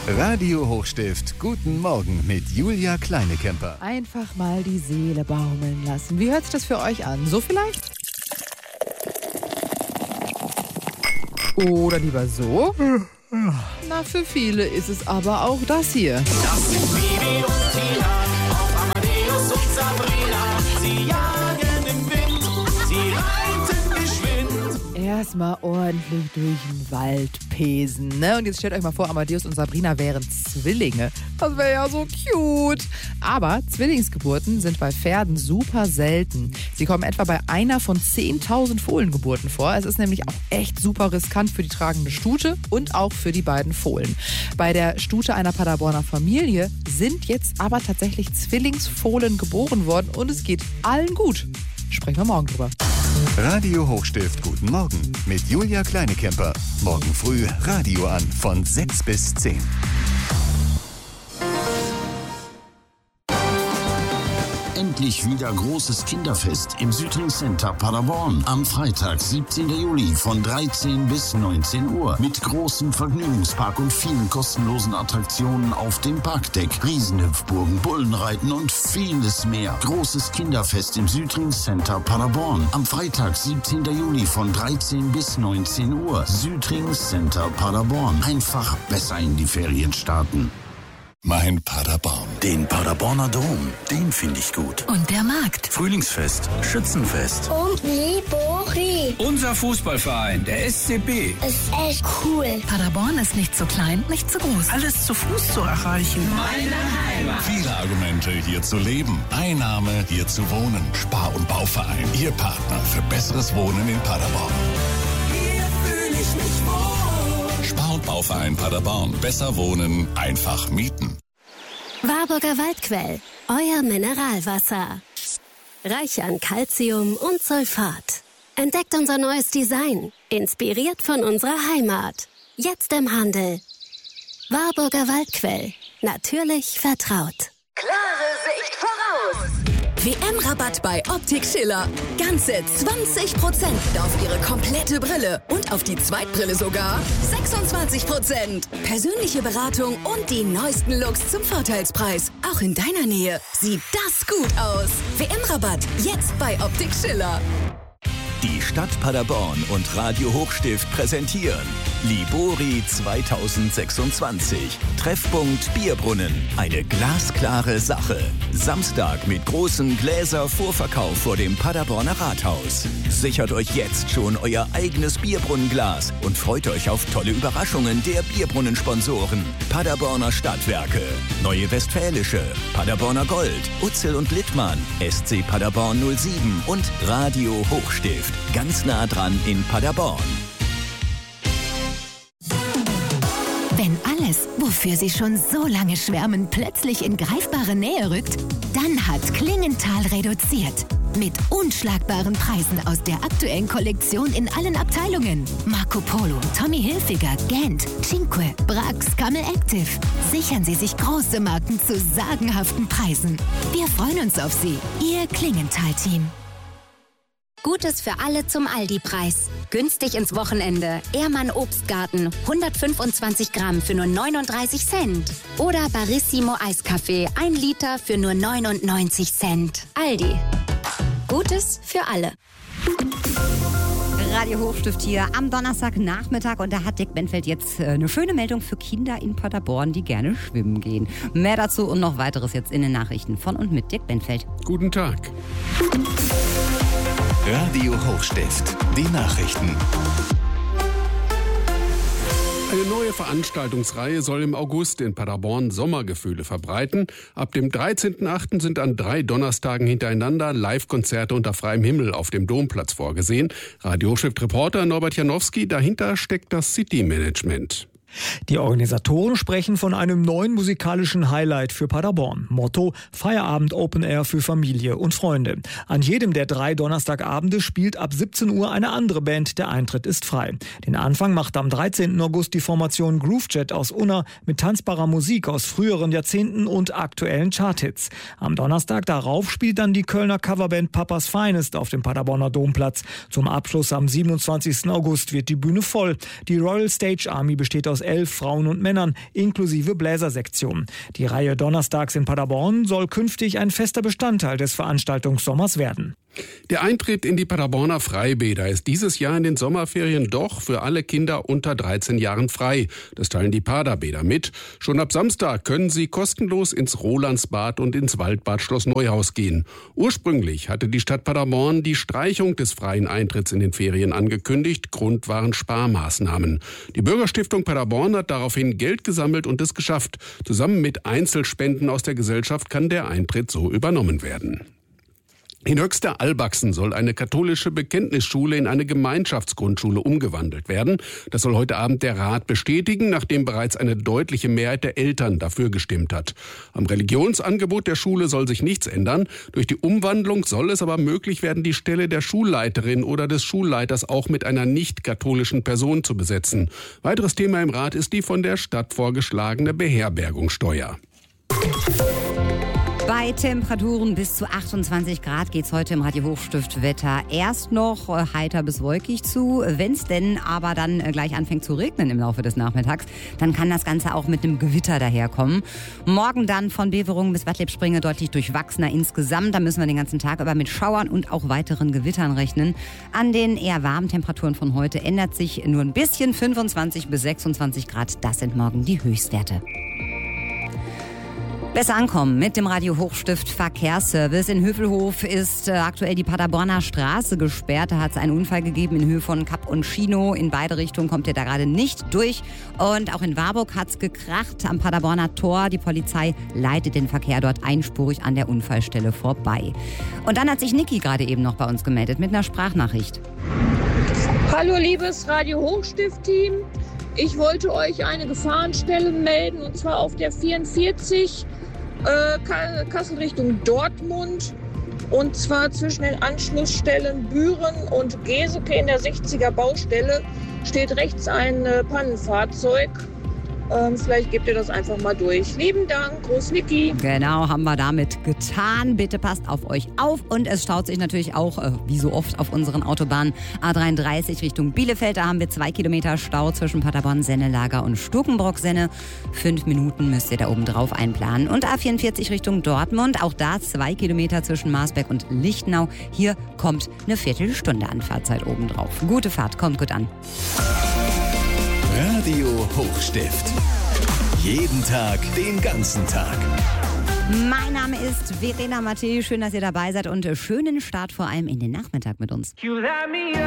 Radio Hochstift, guten Morgen mit Julia Kleinekemper. Einfach mal die Seele baumeln lassen. Wie hört sich das für euch an? So vielleicht? Oder lieber so? Na, für viele ist es aber auch das hier. Das sind Bibi und Tina, auf Amadeus und Sabrina. Sie jagen im Wind, sie reiten geschwind. Erstmal ordentlich durch den Wald pesen, ne? Und jetzt stellt euch mal vor, Amadeus und Sabrina wären Zwillinge. Das wäre ja so cute. Aber Zwillingsgeburten sind bei Pferden super selten. Sie kommen etwa bei einer von 10.000 Fohlengeburten vor. Es ist nämlich auch echt super riskant für die tragende Stute und auch für die beiden Fohlen. Bei der Stute einer Paderborner Familie sind jetzt aber tatsächlich Zwillingsfohlen geboren worden und es geht allen gut. Sprechen wir morgen drüber. Radio Hochstift, guten Morgen mit Julia Kleinekemper. Morgen früh Radio an von 6 bis 10. Endlich wieder großes Kinderfest im Südring Center Paderborn. Am Freitag, 17. Juli von 13 bis 19 Uhr. Mit großem Vergnügungspark und vielen kostenlosen Attraktionen auf dem Parkdeck. Riesenhüpfburgen, Bullenreiten und vieles mehr. Großes Kinderfest im Südring Center Paderborn. Am Freitag, 17. Juli von 13 bis 19 Uhr. Südring Center Paderborn. Einfach besser in die Ferien starten. Mein Paderborn. Den Paderborner Dom, den finde ich gut. Und der Markt. Frühlingsfest, Schützenfest. Und Libori. Unser Fußballverein, der SCB. Ist echt cool. Paderborn ist nicht zu klein, nicht zu groß. Alles zu Fuß zu erreichen. Meine Heimat. Viele Argumente, hier zu leben. Ein Name, hier zu wohnen. Spar- und Bauverein, Ihr Partner für besseres Wohnen in Paderborn. Hier fühle ich mich wohl. Spar- und Bauverein Paderborn. Besser wohnen, einfach mieten. Warburger Waldquell, euer Mineralwasser. Reich an Calcium und Sulfat. Entdeckt unser neues Design, inspiriert von unserer Heimat. Jetzt im Handel. Warburger Waldquell, natürlich vertraut. Klare Sicht voraus! WM-Rabatt bei Optik Schiller. Ganze 20% auf Ihre komplette Brille und auf die Zweitbrille sogar 26%. Persönliche Beratung und die neuesten Looks zum Vorteilspreis. Auch in deiner Nähe sieht das gut aus. WM-Rabatt jetzt bei Optik Schiller. Die Stadt Paderborn und Radio Hochstift präsentieren Libori 2026. Treffpunkt Bierbrunnen. Eine glasklare Sache. Samstag mit großem Gläser-Vorverkauf vor dem Paderborner Rathaus. Sichert euch jetzt schon euer eigenes Bierbrunnenglas und freut euch auf tolle Überraschungen der Bierbrunnensponsoren. Paderborner Stadtwerke, Neue Westfälische, Paderborner Gold, Utzel und Littmann, SC Paderborn 07 und Radio Hochstift. Ganz nah dran in Paderborn. Wenn alles, wofür Sie schon so lange schwärmen, plötzlich in greifbare Nähe rückt, dann hat Klingenthal reduziert. Mit unschlagbaren Preisen aus der aktuellen Kollektion in allen Abteilungen. Marco Polo, Tommy Hilfiger, Gent, Cinque, Brax, Camel Active. Sichern Sie sich große Marken zu sagenhaften Preisen. Wir freuen uns auf Sie, Ihr Klingenthal-Team. Gutes für alle zum Aldi-Preis. Günstig ins Wochenende. Ehrmann Obstgarten, 125 Gramm für nur 39 Cent. Oder Barissimo Eiskaffee, 1 Liter für nur 99 Cent. Aldi. Gutes für alle. Radio Hochstift hier am Donnerstagnachmittag und da hat Dick Benfeld jetzt eine schöne Meldung für Kinder in Paderborn, die gerne schwimmen gehen. Mehr dazu und noch weiteres jetzt in den Nachrichten von und mit Dick Benfeld. Guten Tag. Radio Hochstift, die Nachrichten. Eine neue Veranstaltungsreihe soll im August in Paderborn Sommergefühle verbreiten. Ab dem 13.08. sind an 3 Donnerstagen hintereinander Live-Konzerte unter freiem Himmel auf dem Domplatz vorgesehen. Radio Hochstift-Reporter Norbert Janowski, dahinter steckt das City-Management. Die Organisatoren sprechen von einem neuen musikalischen Highlight für Paderborn. Motto: Feierabend Open Air für Familie und Freunde. An jedem der 3 Donnerstagabende spielt ab 17 Uhr eine andere Band. Der Eintritt ist frei. Den Anfang macht am 13. August die Formation Groovejet aus Unna mit tanzbarer Musik aus früheren Jahrzehnten und aktuellen Charthits. Am Donnerstag darauf spielt dann die Kölner Coverband Papas Finest auf dem Paderborner Domplatz. Zum Abschluss am 27. August wird die Bühne voll. Die Royal Stage Army besteht aus 11 Frauen und Männern, inklusive Bläsersektion. Die Reihe Donnerstags in Paderborn soll künftig ein fester Bestandteil des Veranstaltungssommers werden. Der Eintritt in die Paderborner Freibäder ist dieses Jahr in den Sommerferien doch für alle Kinder unter 13 Jahren frei. Das teilen die Paderbäder mit. Schon ab Samstag können sie kostenlos ins Rolandsbad und ins Waldbad Schloss Neuhaus gehen. Ursprünglich hatte die Stadt Paderborn die Streichung des freien Eintritts in den Ferien angekündigt. Grund waren Sparmaßnahmen. Die Bürgerstiftung Paderborn hat daraufhin Geld gesammelt und es geschafft. Zusammen mit Einzelspenden aus der Gesellschaft kann der Eintritt so übernommen werden. In Höxter-Albachsen soll eine katholische Bekenntnisschule in eine Gemeinschaftsgrundschule umgewandelt werden. Das soll heute Abend der Rat bestätigen, nachdem bereits eine deutliche Mehrheit der Eltern dafür gestimmt hat. Am Religionsangebot der Schule soll sich nichts ändern. Durch die Umwandlung soll es aber möglich werden, die Stelle der Schulleiterin oder des Schulleiters auch mit einer nicht-katholischen Person zu besetzen. Weiteres Thema im Rat ist die von der Stadt vorgeschlagene Beherbergungssteuer. Bei Temperaturen bis zu 28 Grad geht's heute im Radio Hochstift Wetter erst noch heiter bis wolkig zu. Wenn's denn aber dann gleich anfängt zu regnen im Laufe des Nachmittags, dann kann das Ganze auch mit einem Gewitter daherkommen. Morgen dann von Beverungen bis Bad Lippspringe deutlich durchwachsener insgesamt. Da müssen wir den ganzen Tag über mit Schauern und auch weiteren Gewittern rechnen. An den eher warmen Temperaturen von heute ändert sich nur ein bisschen. 25 bis 26 Grad, das sind morgen die Höchstwerte. Besser ankommen mit dem Radio Hochstift Verkehrsservice. In Hövelhof ist aktuell die Paderborner Straße gesperrt. Da hat es einen Unfall gegeben in Höhe von Kapp und Chino. In beide Richtungen kommt ihr da gerade nicht durch. Und auch in Warburg hat es gekracht am Paderborner Tor. Die Polizei leitet den Verkehr dort einspurig an der Unfallstelle vorbei. Und dann hat sich Niki gerade eben noch bei uns gemeldet mit einer Sprachnachricht. Hallo liebes Radio Hochstift-Team. Ich wollte euch eine Gefahrenstelle melden, und zwar auf der 44 Kassel Richtung Dortmund, und zwar zwischen den Anschlussstellen Büren und Geseke in der 60er Baustelle steht rechts ein Pannenfahrzeug. Vielleicht gebt ihr das einfach mal durch. Lieben Dank, Groß Niki. Genau, haben wir damit getan. Bitte passt auf euch auf. Und es staut sich natürlich auch, wie so oft, auf unseren Autobahnen A33 Richtung Bielefeld. Da haben wir 2 Kilometer Stau zwischen Paderborn-Sennelager und Stukenbrock-Senne. 5 Minuten müsst ihr da oben drauf einplanen. Und A44 Richtung Dortmund. Auch da 2 Kilometer zwischen Marsberg und Lichtenau. Hier kommt eine Viertelstunde Anfahrtzeit oben drauf. Gute Fahrt, kommt gut an. Radio Hochstift. Jeden Tag, den ganzen Tag. Mein Name ist Verena Matthä. Schön, dass ihr dabei seid und schönen Start vor allem in den Nachmittag mit uns.